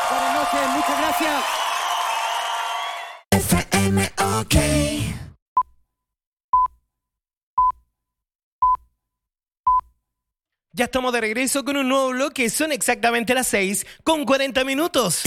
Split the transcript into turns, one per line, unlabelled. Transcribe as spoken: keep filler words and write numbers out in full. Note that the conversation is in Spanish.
Buenas noches, muchas gracias.
F M OK.
Ya estamos de regreso con un nuevo bloque. Son exactamente las seis con cuarenta minutos.